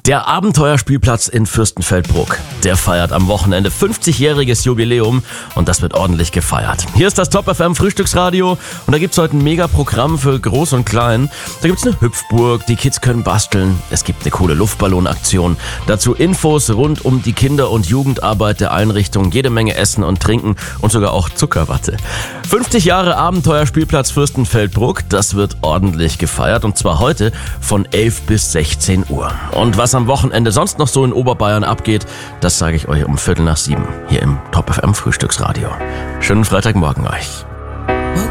Der Abenteuerspielplatz in Fürstenfeldbruck, der feiert am Wochenende 50-jähriges Jubiläum und das wird ordentlich gefeiert. Hier ist das Top FM Frühstücksradio und da gibt's heute ein Mega-Programm für Groß und Klein. Da gibt's eine Hüpfburg, die Kids können basteln, es gibt eine coole Luftballonaktion, dazu Infos rund um die Kinder- und Jugendarbeit der Einrichtung, jede Menge Essen und Trinken und sogar auch Zuckerwatte. 50 Jahre Abenteuerspielplatz Fürstenfeldbruck, das wird ordentlich gefeiert und zwar heute von 11 bis 16 Uhr. Und was am Wochenende sonst noch so in Oberbayern abgeht, das sage ich euch um 6:15 hier im Top FM Frühstücksradio. Schönen Freitagmorgen euch.